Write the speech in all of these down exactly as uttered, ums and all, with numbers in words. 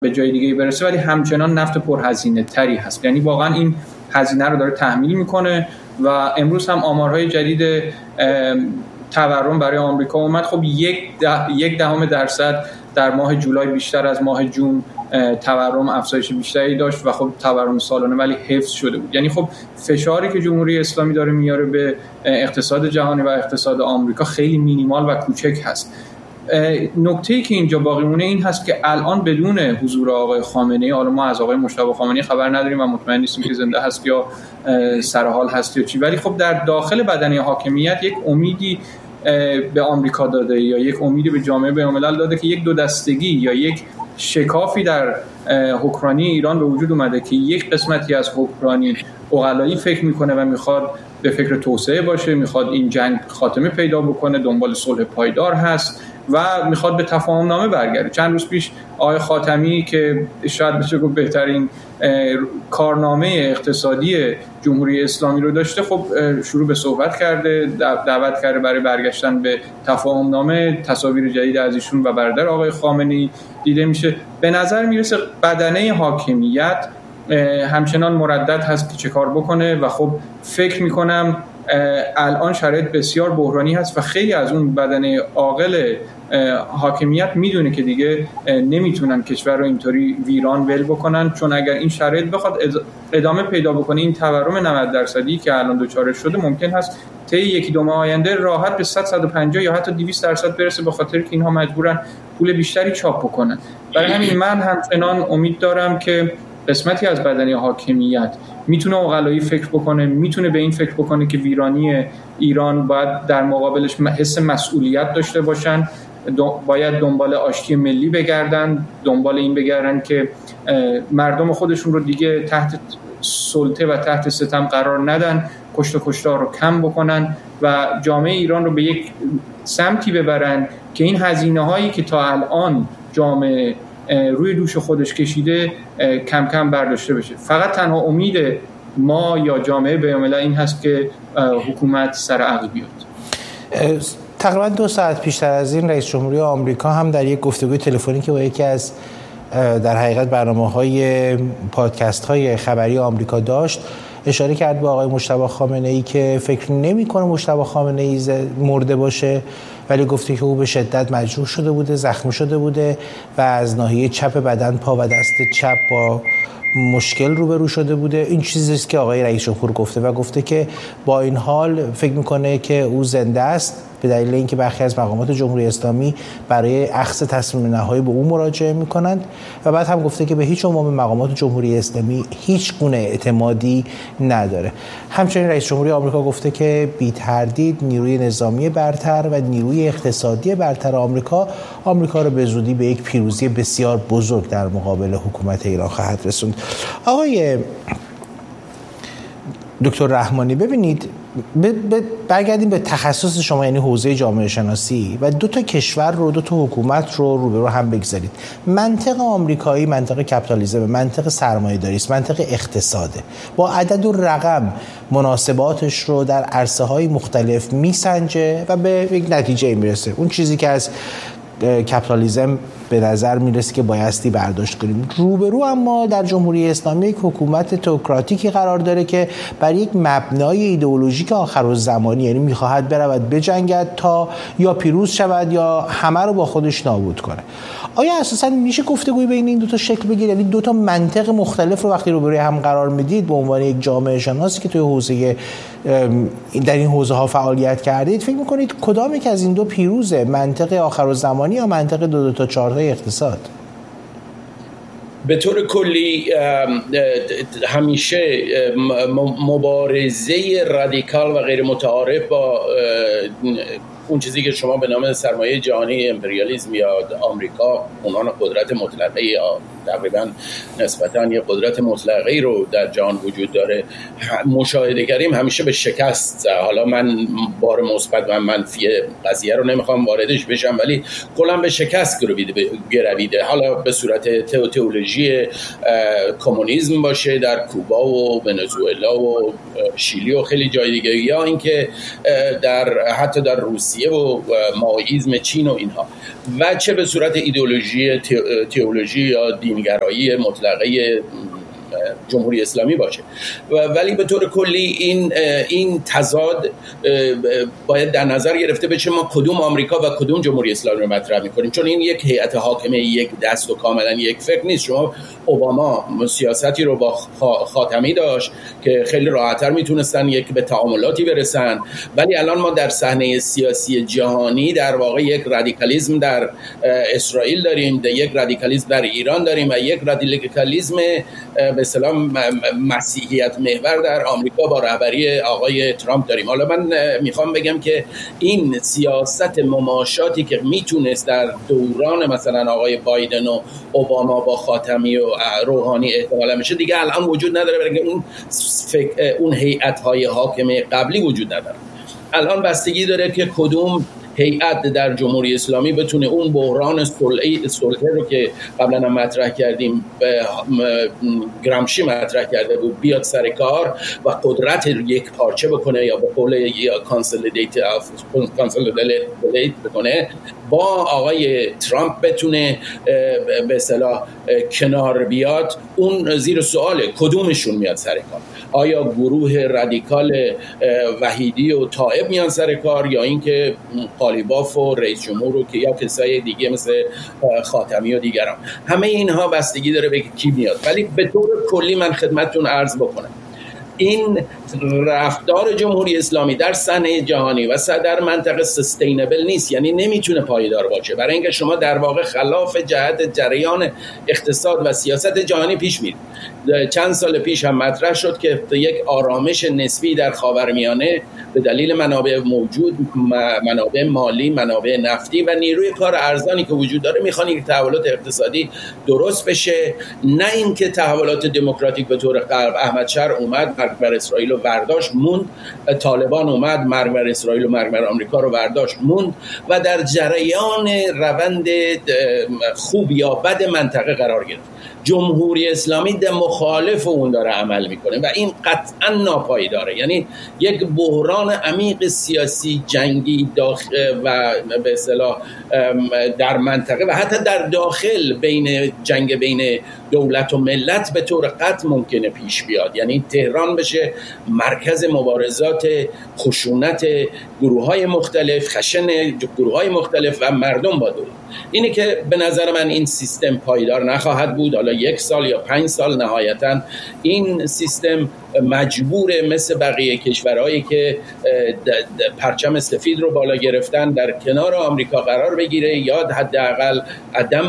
به جای دیگه برسه، ولی همچنان نفت پرهزینه تری هست. یعنی واقعا این هزینه رو داره تحمیل میکنه و امروز هم آمارهای جدید تورم برای آمریکا اومد. خب یک ده، یک دهم درصد در ماه جولای بیشتر از ماه جون تورم افزایش بیشتری داشت و خب تورم سالانه ولی حفظ شده بود. یعنی خب فشاری که جمهوری اسلامی داره میاره به اقتصاد جهانی و اقتصاد آمریکا خیلی مینیمال و کوچک هست. نکته‌ای که اینجا باقی مونه این هست که الان بدون حضور آقای خامنه‌ای، حالا ما از آقای مجتبی خامنه‌ای خبر نداریم و مطمئن نیستیم که زنده هست یا سر حال هست یا چی، ولی خب در داخل بدنه حاکمیت یک امیدی به آمریکا داده یا یک امیدی به جامعه بین‌الملل داده که یک دو دستگی یا یک شکافی در حکمرانی ایران به وجود اومده که یک قسمتی از حکمرانی عقلایی فکر میکنه و میخواد به فکر توسعه باشه، میخواد این جنگ خاتمه پیدا بکنه، دنبال صلح پایدار هست و میخواد به تفاهم نامه برگرده. چند روز پیش آقای خاتمی که شاید بشه گفت بهترین کارنامه اقتصادی جمهوری اسلامی رو داشته، خب شروع به صحبت کرده، دعوت کرده برای برگشتن به تفاهم نامه. تصاویر جدید از ایشون و برادر آقای خامنه‌ای دیده میشه. به نظر میرسه بدنه حاکمیت همچنان مردد هست که چه کار بکنه و خب فکر میکنم الان شرایط بسیار بحرانی هست و خیلی از اون بدنه عاقل حاکمیت میدونه که دیگه نمیتونن کشور رو اینطوری ویران ول بکنن، چون اگر این شرایط بخواد ادامه پیدا بکنه، این تورم نود درصدی که الان دوچارش شده ممکن هست طی یکی دو ماه آینده راحت به صد صد و پنجاه یا حتی دویست درصد برسه، به خاطر که اینها مجبورن پول بیشتری چاپ بکنن. برای همین من همچنان امید دارم که قسمتی از بدنه حاکمیت میتونه عقلایی فکر بکنه، میتونه به این فکر بکنه که ویرانی ایران باید در مقابلش حس مسئولیت داشته باشن، باید دنبال آشتی ملی بگردن، دنبال این بگردن که مردم خودشون رو دیگه تحت سلطه و تحت ستم قرار ندن، کشت و کشتار رو کم بکنن و جامعه ایران رو به یک سمتی ببرن که این هزینه هایی که تا الان جامعه روی دوش خودش کشیده کم کم برداشته بشه. فقط تنها امید ما یا جامعه بین‌الملل این هست که حکومت سر عقل بیاد. تقریبا دو ساعت پیشتر از این رئیس جمهوری آمریکا هم در یک گفتگوی تلفنی که با یکی از در حقیقت برنامه‌های پادکست‌های خبری آمریکا داشت اشاره کرد به آقای مجتبی خامنه‌ای که فکر نمی‌کنه مجتبی خامنه‌ای مرده باشه، ولی گفته که او به شدت مجروح شده بوده، زخمی شده بوده و از ناحیه چپ بدن، پا و دست چپ با مشکل روبرو شده بوده. این چیزی است که آقای رئیس جمهور گفته و گفته که با این حال فکر میکنه که او زنده است، به دلیل اینکه برخی از مقامات جمهوری اسلامی برای اخذ تصمیم نهایی به او مراجعه میکنند و بعد هم گفته که به هیچ عنوان مقامات جمهوری اسلامی هیچ گونه اعتمادی نداره. همچنین رئیس جمهوری آمریکا گفته که بی تردید نیروی نظامی برتر و نیروی اقتصادی برتر آمریکا آمریکا را به زودی به یک پیروزی بسیار بزرگ در مقابل حکومت ایران خواهد رسوند. آقای دکتر رحمانی، ببینید برگردیم به تخصص شما، یعنی حوزه جامعه شناسی، و دو تا کشور رو، دو تا حکومت رو روبرو هم بگذارید. منطق آمریکایی منطق کپیتالیسم، منطق سرمایه‌داری است، منطق اقتصاده. با عدد و رقم مناسباتش رو در عرصه‌های مختلف میسنجه و به یک نتیجه میرسه. اون چیزی که از کپیتالیسم به نظر میرسه که بایستی برداشت کنیم. روبرو اما در جمهوری اسلامی یک حکومت تئوکراتیکی قرار داره که بر یک مبنای ایدئولوژیک آخرالزمانی، یعنی میخواهد برود بجنگد تا یا پیروز شود یا همه رو با خودش نابود کنه. آیا اساساً میشه گفتگوی بین این دو تا شکل بگیرید؟ یعنی دو تا منطق مختلف رو وقتی روبروی هم قرار میدید به عنوان یک جامعه شناسی که توی حوزه در این حوزه ها فعالیت کردید، فکر میکنید کدام یک از این دو پیروزه؟ منطق آخرالزمانی یا منطق دو دو تا چهار اقتصاد؟ به طور کلی همیشه مبارزه رادیکال و غیر متعارف با اون چیزی که شما به نام سرمایه جهانی، امپریالیسم یا آمریکا عنوان قدرت مطلقه یا تقریبا نسبتاً یه قدرت مطلقه رو در جهان وجود داره مشاهده کردیم، همیشه به شکست. حالا من بار مثبت و منفی قضیه رو نمیخوام واردش بشم، ولی کلا به شکست گرویده. حالا به صورت تئولوژی کمونیسم باشه در کوبا و ونزوئلا و شیلی و خیلی جای دیگه، یا اینکه در حتی در روسیه و مائیسم چین و اینها، و چه به صورت ایدئولوژی تئولوژی یا دینگرایی مطلقه جمهوری اسلامی باشه. ولی به طور کلی این این تضاد باید در نظر گرفته بشه ما کدوم آمریکا و کدوم جمهوری اسلامی رو مطرح می‌کنیم، چون این یک هیئت حاکمه یک دست و کاملا یک فکر نیست. شما اوباما سیاستی رو با خاتمی داشت که خیلی راحت‌تر میتونستن یک به تعاملاتی برسن، ولی الان ما در صحنه سیاسی جهانی در واقع یک رادیکالیسم در اسرائیل داریم، یک رادیکالیسم در ایران داریم و یک رادیکالیسم به اصطلاح مسیحیت محور در آمریکا با رهبری آقای ترامپ داریم. حالا من میخوام بگم که این سیاست مماشاتی که میتونست در دوران مثلا آقای بایدن و اوباما با خاتمی و روحانی احتمالا میشه دیگه الان وجود نداره، برای اون اون هیئت‌های حاکمه قبلی وجود نداره. الان بستگی داره که کدوم هیئت در جمهوری اسلامی بتونه اون بحران صلح رو که قبلا هم مطرح کردیم، گرامشی مطرح کرده بود، بیاد سر کار و قدرت یک پارچه بکنه یا به قول یا کانسولیدیت بکنه، با آقای ترامپ بتونه به اصطلاح کنار بیاد. اون زیر سواله کدومشون میاد سر کار. آیا گروه رادیکال وحیدی و طائب میان سر کار یا اینکه قالیباف و رئیس جمهور رو که یا کسای دیگه مثل خاتمی و دیگران؟ همه اینها بستگی داره به کی میاد. ولی به طور کلی من خدمتتون عرض بکنم این رفتار جمهوری اسلامی در صحنه جهانی و در منطقه سستینبل نیست، یعنی نمیتونه پایدار باشه، برای اینکه شما در واقع خلاف جهت جریان اقتصاد و سیاست جهانی پیش میرید. چند سال پیش هم مطرح شد که یک آرامش نسبی در خاورمیانه به دلیل منابع موجود، منابع مالی، منابع نفتی و نیروی کار ارزانی که وجود داره، میخوان یک تحولات اقتصادی درست بشه، نه اینکه تحولات دموکراتیک به طور غرب. احمد شر اومد مرگ بر اسرائیل رو برداشت موند، طالبان اومد مرگ بر اسرائیل و مرگ بر آمریکا رو برداشت موند و در جریان روند خوب یا بد منطقه قرار گرفت. جمهوری اسلامی در مخالف اون داره عمل میکنه و این قطعا ناپایداره. یعنی یک بحران عمیق سیاسی جنگی داخل و به اصطلاح در منطقه و حتی در داخل بین جنگ بین دولت و ملت به طور قطع ممکنه پیش بیاد. یعنی تهران بشه مرکز مبارزات خشونت گروه‌های مختلف، خشن گروه‌های مختلف و مردم با دولت. اینه که به نظر من این سیستم پایدار نخواهد بود. حالا یک سال یا پنج سال نهایتاً این سیستم مجبوره مثل بقیه کشورهایی که پرچم سفید رو بالا گرفتن در کنار آمریکا قرار بگیره یا حداقل عدم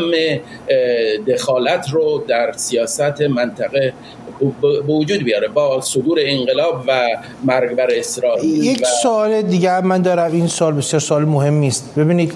دخالت رو در سیاست منطقه به وجود بیاره با صدور انقلاب و مرگ بر اسرائیل. یک و... سوال دیگه من دارم، این سوال بسیار سوال مهمی است. ببینید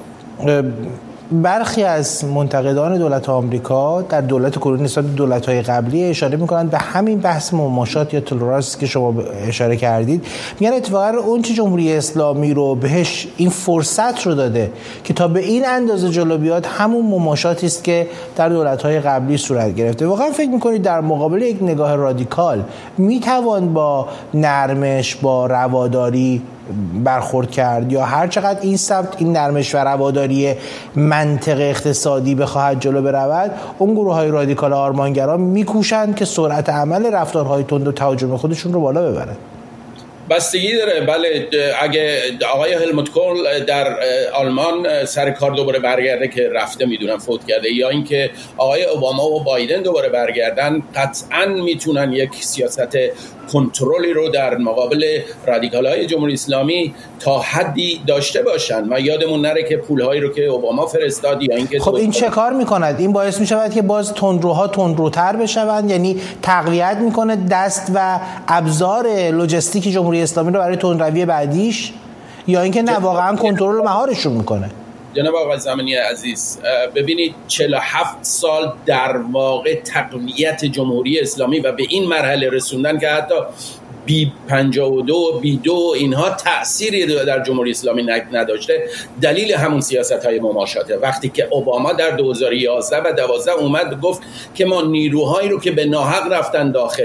برخی از منتقدان دولت آمریکا در دولت کنونی نسبت به دولت‌های قبلی اشاره می‌کنند به همین بحث مماشات یا تولرانس که شما اشاره کردید. میگن اتفاقا اون چه جمهوری اسلامی رو بهش این فرصت رو داده که تا به این اندازه جلو بیاد همون مماشاتی است که در دولت‌های قبلی صورت گرفته. واقعا فکر می‌کنید در مقابل یک نگاه رادیکال میتوان با نرمش، با رواداری برخورد کرد یا هر چقدر این سبت این نرمش و رواداری منطق اقتصادی بخواهد جلو برود، اون گروه‌های رادیکال آرمانگرا میکوشند که سرعت عمل رفتارهای تند و تهاجم خودشون رو بالا ببرن؟ بستگی داره. بله، اگه آقای هلموت کول در آلمان سر کار دوباره برگرده که رفته میدونم فوت کرده، یا اینکه آقای اوباما و بایدن دوباره برگردن، قطعاً میتونن یک سیاست کنترلی رو در مقابل رادیکال‌های جمهوری اسلامی تا حدی داشته باشن. و یادمون نره که پول‌هایی رو که اوباما فرستاد یا اینکه خب این چه کار می‌کند؟ این باعث می‌شود که باز تندروها تندروتر بشوند، یعنی تقویت می‌کنه دست و ابزار لوجستیک جمهوری اسلامی رو برای تندروی بعدیش، یا اینکه نه واقعا کنترل و مهارشون می‌کنه؟ جناب آقای زمانی عزیز، ببینید چهل و هفت سال در واقع تقویت جمهوری اسلامی و به این مرحله رسوندن که حتی بی پنجاه و دو بی دو اینها تأثیری در جمهوری اسلامی نداشته، دلیل همون سیاست‌های مماشاته. وقتی که اوباما در دو هزار و یازده و دوازده اومد گفت که ما نیروهایی رو که به ناحق رفتن داخل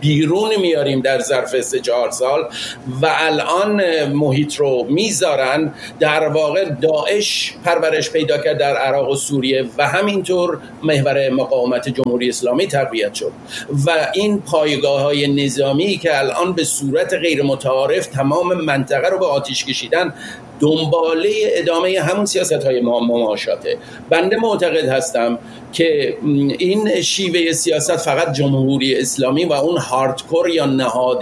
بیرون میاریم در ظرف سه چهار سال و الان محیط رو میذارن، در واقع داعش پرورش پیدا کرد در عراق و سوریه و همینطور محور مقاومت جمهوری اسلامی تقویت شد و این پایگاه های نظامی که الان به صورت غیر متعارف تمام منطقه رو به آتش کشیدن دنباله ادامه همون سیاست های مماشاته. بنده معتقد هستم که این شیوه سیاست فقط جمهوری اسلامی و اون هاردکور یا نهاد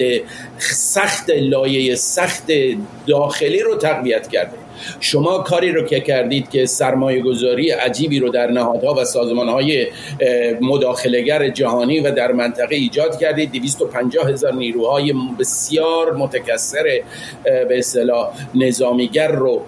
سخت لایه سخت داخلی رو تقویت کرده. شما کاری رو که کردید که سرمایه گذاری عجیبی رو در نهادها و سازمانهای مداخله‌گر جهانی و در منطقه ایجاد کردید. دویست و پنجاه هزار نیروهای بسیار متکثر به اصطلاح نظامیگر رو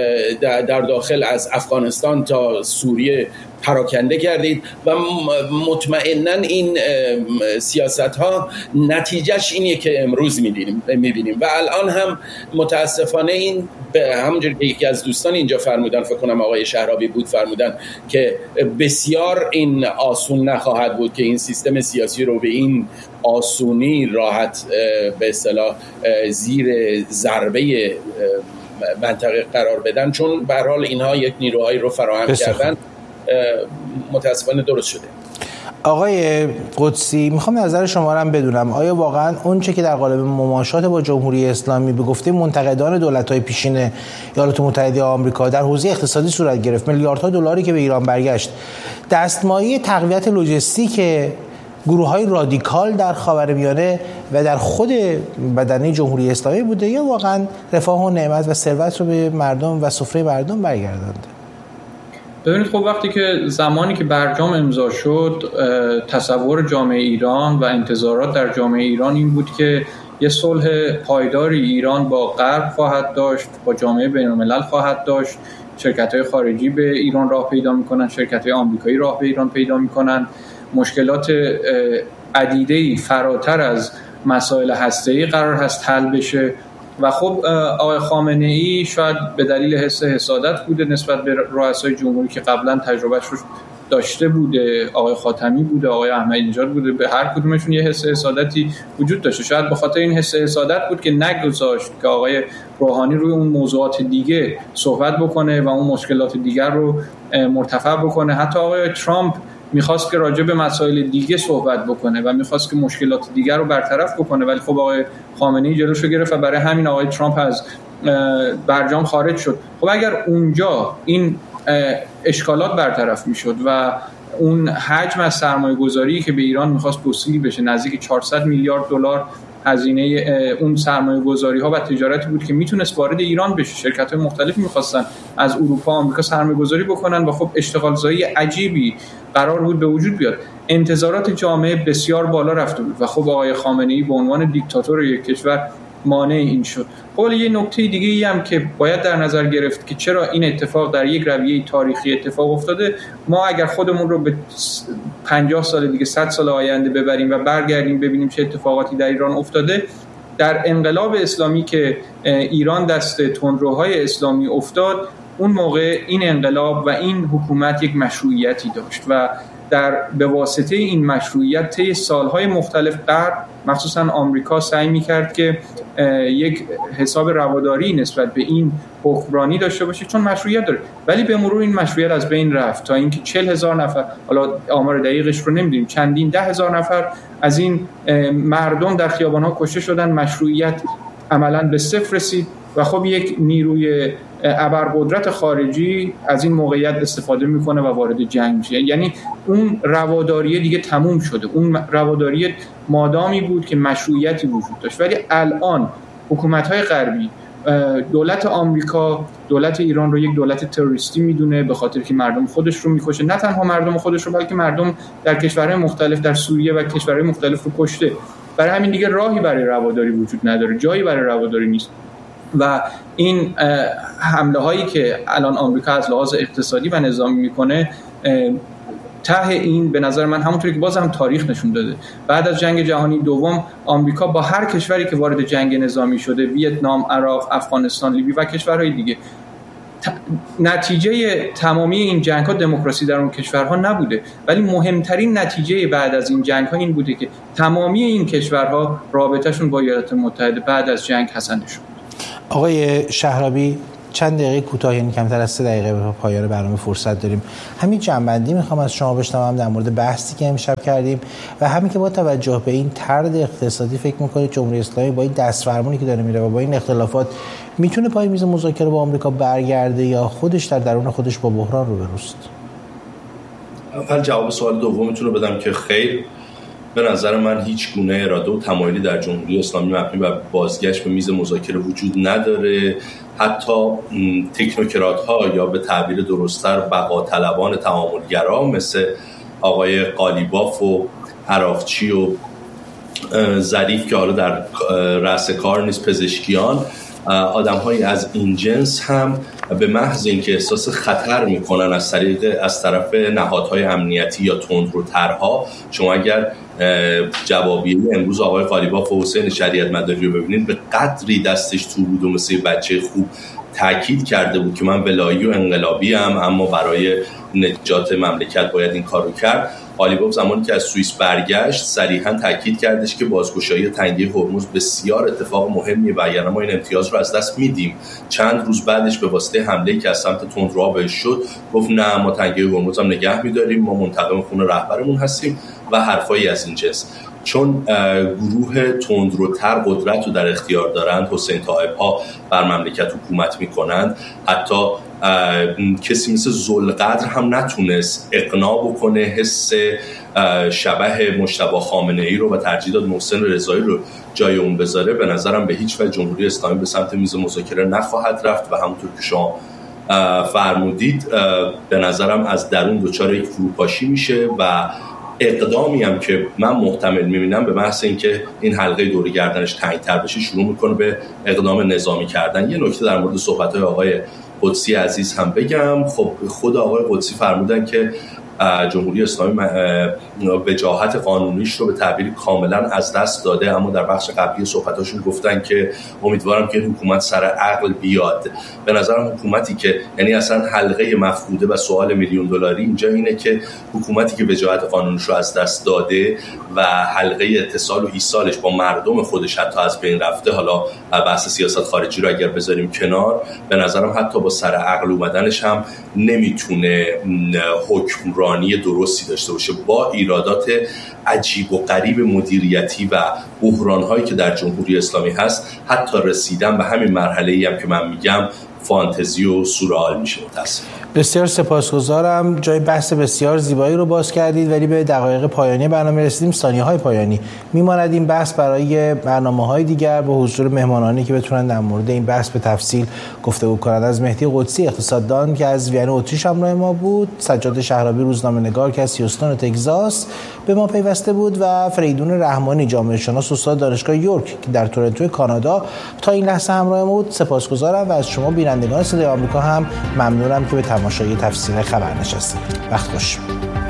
در داخل از افغانستان تا سوریه پراکنده کردید و مطمئناً این سیاست ها نتیجهش اینیه که امروز میبینیم و الان هم متاسفانه این به همونجور که یکی از دوستان اینجا فرمودن، فکر کنم آقای شهرابی بود، فرمودن که بسیار این آسون نخواهد بود که این سیستم سیاسی رو به این آسونی راحت به اصطلاح زیر ضربه منطقه قرار بدن، چون به هر حال اینها یک نیروهایی رو فراهم کردن. متاسفانه درست شده. آقای قدسی، میخوام نظر شما رو هم بدونم، آیا واقعا اون چه که در قالب مماشات با جمهوری اسلامی به گفته منتقدان دولت‌های پیشین ایالات متحده آمریکا در حوزه اقتصادی صورت گرفت، میلیاردها دلاری که به ایران برگشت، دستمایه تقویت لوجستیک گروه‌های رادیکال در خاورمیانه و در خود بدنه جمهوری اسلامی بوده یا واقعا رفاه و نعمت و ثروت رو به مردم و سفره مردم برگردانده؟ ببینید خب وقتی که زمانی که برجام امضا شد، تصور جامعه ایران و انتظارات در جامعه ایران این بود که یه صلح پایداری ایران با غرب خواهد داشت، با جامعه بین‌الملل خواهد داشت، شرکت‌های خارجی به ایران راه پیدا می‌کنن، شرکت‌های آمریکایی راه به ایران پیدا می‌کنن، مشکلات عدیده‌ای فراتر از مسائل هسته‌ای قرار هست حل بشه و خب آقای خامنه‌ای شاید به دلیل حس حسادت بوده نسبت به رؤسای جمهوری که قبلا تجربهش رو داشته بوده، آقای خاتمی بوده، آقای احمدی نژاد بوده، به هر کدومشون یه حس حسادتی وجود داشته. شاید به خاطر این حس حسادت بود که نگذاشت که آقای روحانی روی اون موضوعات دیگه صحبت بکنه و اون مشکلات دیگر رو مرتفع بکنه. حتی آقای ترامپ میخواست که راجع به مسائل دیگه صحبت بکنه و میخواست که مشکلات دیگر رو برطرف بکنه، ولی خب آقای خامنه‌ای جلوش رو گرفت و برای همین آقای ترامپ از برجام خارج شد. خب اگر اونجا این اشکالات برطرف میشد و اون حجم از سرمایه گذاری که به ایران میخواست توصیل بشه، نزدیک چهارصد میلیارد دلار هزینه اون سرمایه گذاری ها و تجارتی بود که میتونست وارد ایران بشه. شرکت های مختلفی میخواستن از اروپا و آمریکا سرمایه گذاری بکنن و خب اشتغالزایی عجیبی قرار بود به وجود بیاد. انتظارات جامعه بسیار بالا رفته بود و خب آقای خامنه‌ای به عنوان دیکتاتور یک کشور مانع این شد. خب یه نکته دیگه ای هم که باید در نظر گرفت که چرا این اتفاق در یک رویه تاریخی اتفاق افتاده، ما اگر خودمون رو به پنجاه سال دیگه، صد سال آینده ببریم و برگردیم ببینیم چه اتفاقاتی در ایران افتاده، در انقلاب اسلامی که ایران دست تندروهای اسلامی افتاد، اون موقع این انقلاب و این حکومت یک مشروعیتی داشت و در به واسطه این مشروعیت طی سالهای مختلف غرب مخصوصا آمریکا سعی می‌کرد که یک حساب رواداری نسبت به این حکمرانی داشته باشه چون مشروعیت داره، ولی به مرور این مشروعیت از بین رفت تا اینکه چهل هزار نفر، حالا آمار دقیقش رو نمی‌دونیم، چندین ده هزار نفر از این مردم در خیابان‌ها کشته شدن، مشروعیت عملاً به صفر رسید و خب یک نیروی ابرقدرت خارجی از این موقعیت استفاده میکنه و وارد جنگ میشه. یعنی اون رواداری دیگه تموم شده، اون رواداری مادامی بود که مشروعیتی وجود داشت. ولی الان حکومت‌های غربی، دولت آمریکا دولت ایران رو یک دولت تروریستی میدونه به خاطر که مردم خودش رو میکشه، نه تنها مردم خودش رو بلکه مردم در کشورهای مختلف، در سوریه و کشورهای مختلف رو کشته. برای همین دیگه راهی برای رواداری وجود نداره، جایی برای رواداری نیست و این حمله هایی که الان آمریکا از لحاظ اقتصادی و نظامی میکنه، ته این به نظر من همونطوری که باز هم تاریخ نشون داده، بعد از جنگ جهانی دوم آمریکا با هر کشوری که وارد جنگ نظامی شده، ویتنام، عراق، افغانستان، لیبی و کشورهای دیگه، نتیجه تمامی این جنگ‌ها دموکراسی در اون کشورها نبوده، ولی مهمترین نتیجه بعد از این جنگ‌ها این بوده که تمامی این کشورها رابطه‌شون با ایالات متحده بعد از جنگ حسنه شد. آقای شهرابی چند دقیقه کوتاه، یعنی کمتر از سه دقیقه به پایان برنامه فرصت داریم. همین جنبندی میخوام از شما بشنوم در مورد بحثی که امشب کردیم و همین که با توجه به این طرد اقتصادی فکر میکنید جمهوری اسلامی با این دستفرمانی که داره میره و با این اختلافات میتونه پای میز مذاکره با آمریکا برگرده یا خودش در درون خودش با بحران روبروست؟ اول جواب سوال دومتون رو بدم که خیر، به نظر من هیچ گونه اراده و تمایلی در جمهوری اسلامی مبنی بر بازگشت به میز مذاکره وجود نداره. حتی تکنوکرات ها یا به تعبیر درست‌تر بقا طلبان تعاملگرا مثل آقای قالیباف و عراقچی و ظریف که حالا در رأس کار نیست، پزشکیان، آدم‌های از این جنس هم به محض اینکه احساس خطر میکنن از طریق از طرف نهادهای امنیتی یا تندروترها، شما اگر جوابیه امروز آقای قالیباف و حسین شریعت مداری رو ببینید، به قدری دستش تو بود و مثل بچه خوب تاکید کرده بود که من ولایی و انقلابی ام، اما برای نجات مملکت باید این کارو کرد. قالیباف زمانی که از سوئیس برگشت صریحاً تاکید کردش که بازگشایی تنگه هرمز بسیار اتفاق مهمیه و اگر ما این امتیاز رو از دست میدیم. چند روز بعدش به واسطه حمله‌ای که از سمت تندروها بهش شد گفت نه ما تنگه هرمز هم نگه می‌داریم، ما منتقم خون رهبرمون هستیم و حرفایی از این جنس. چون گروه تندروتر قدرت رو در اختیار دارند، حسین طایب‌ها بر مملکت حکومت میکنند، حتی کسی مثل ذوالقدر هم نتونست اقناع بکنه حس شبح مجتبی خامنه‌ای رو و ترجیح داد محسن رضایی رو جای اون بذاره. به نظرم به هیچ وجه جمهوری اسلامی به سمت میز مذاکره نخواهد رفت و همونطور که شما فرمودید به نظرم از درون دچار یک فروپاشی میشه و اقدامی هم که من محتمل میبینم به محض اینکه این حلقه دور گردنش تنگ‌تر بشه شروع میکنه به اقدام نظامی کردن. یه نکته در مورد صحبت‌های آقای قدسی عزیز هم بگم. خب خود آقای قدسی فرمودن که جمهوری اسلامی وجاهت قانونیش رو به تعبیر کاملا از دست داده، اما در بخش قبلی صحبتاشون گفتن که امیدوارم که حکومت سر عقل بیاد. به نظرم حکومتی که یعنی اصلا حلقه مفقوده و سوال میلیون دلاری اینجا اینه که حکومتی که وجاهت قانونیش رو از دست داده و حلقه اتصال و ایصالش با مردم خودش حتی از بین رفته، حالا بحث سیاست خارجی رو اگر بذاریم کنار، به نظرم حتی با سر عقل اومدنش هم نمیتونه حکمرانی درستی داشته باشه. با ایرادات عجیب و غریب مدیریتی و بحران‌هایی که در جمهوری اسلامی هست، حتی رسیدن به همین مرحله‌ای هم که من میگم فانتزی و سورئال میشه. متأسفانه. بسیار سپاسگزارم. جای بحث بسیار زیبایی رو باز کردید، ولی به دقایق پایانی برنامه رسیدیم. ثانیه‌های پایانی میماند این بحث برای برنامه‌های دیگر با حضور مهمانانی که بتونن در مورد این بحث به تفصیل گفتگو کنند. از مهدی قدسی اقتصاددان که از وین اتریش همراه ما بود، سجاد شهرابی روزنامه‌نگار که از هیوستون تگزاس به ما پیوسته بود و فریدون رحمانی جامعه شناس استاد دانشگاه یورک که در تورنتو کانادا تا این لحظه همراه ما بود. سپاسگزارم و از شما بینندگان صدای آمریکا هم ممنونم که به تماشای تفسیر خبر نشستید. وقت خوش.